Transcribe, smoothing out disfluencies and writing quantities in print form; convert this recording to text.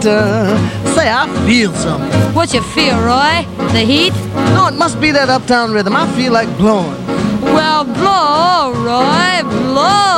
Say, I feel something. What you feel, Roy? The heat? No, it must be that uptown rhythm. I feel like blowing. Well, blow, Roy, blow.